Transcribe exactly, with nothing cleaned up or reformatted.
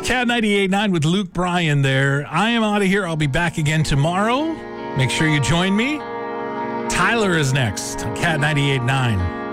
Cat ninety-eight point nine with Luke Bryan there. I am out of here. I'll be back again tomorrow. Make sure you join me. Tyler is next on Cat ninety-eight point nine.